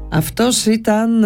Αυτός ήταν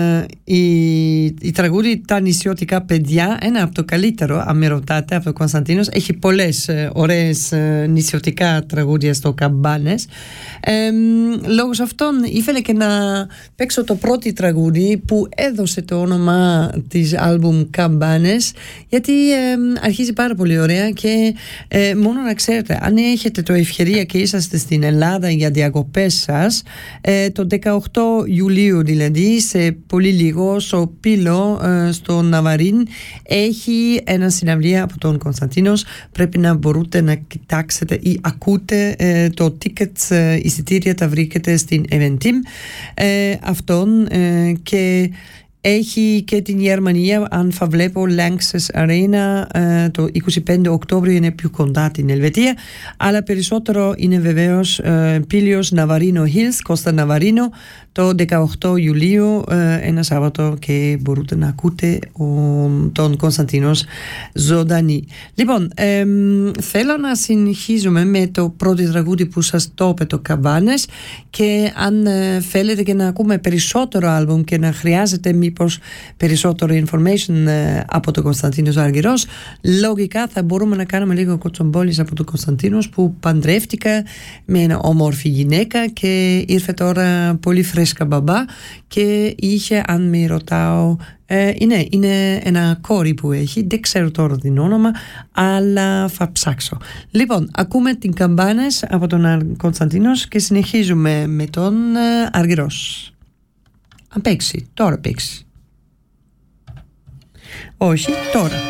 η τραγούδι «Τα νησιωτικά παιδιά», ένα από το καλύτερο, αν με ρωτάτε, από το Κωνσταντίνος. Έχει πολλές ωραίες νησιωτικά τραγούδια στο Καμπάνες. Λόγω αυτών ήθελε και να παίξω το πρώτο τραγούδι που έδωσε το όνομα της άλμπουμ Καμπάνες, γιατί αρχίζει πάρα πολύ ωραία και μόνο να ξέρετε, αν έχετε το ευκαιρία και είσαστε στην Ελλάδα για διακοπές σας, το 18 Ιουλίου δηλαδή, σε πολύ λίγο, στο Πύλο, στο Ναβαρίν, έχει ένα συναυλία από τον Κωνσταντίνος. Πρέπει να μπορείτε να κοιτάξετε ή ακούτε το tickets, εισιτήρια τα βρήκετε στην Eventim αυτόν, και έχει και την Γερμανία, αν θα βλέπω, Lanxess Arena το 25 Οκτώβριο, είναι πιο κοντά την Ελβετία, αλλά περισσότερο είναι βεβαίως Πύλιος Ναβαρίνο Hills, Κώστα Ναβαρίνο, το 18 Ιουλίου, ένα Σάββατο, και μπορείτε να ακούτε τον Κωνσταντίνος ζωντανή. Λοιπόν, θέλω να συνεχίζουμε με το πρώτο τραγούδι που σας το είπε, το Καμπάνες, και αν θέλετε και να ακούμε περισσότερο άλμπουμ και να χρειάζεται μήπως περισσότερο information από τον Κωνσταντίνος Αργυρός, λογικά θα μπορούμε να κάνουμε λίγο κοτσομπόλης από τον Κωνσταντίνος, που παντρεύτηκα με ένα όμορφη γυναίκα και ήρθε τώρα πολύ φρέσκα μπαμπά, και είχε, αν με ρωτάω, είναι ένα κόρη που έχει, δεν ξέρω τώρα την όνομα, αλλά θα ψάξω. Λοιπόν, ακούμε την Καμπάνες από τον Κωνσταντίνος και συνεχίζουμε με τον Αργυρός. Αν παίξει, τώρα παίξει. Όχι, τώρα.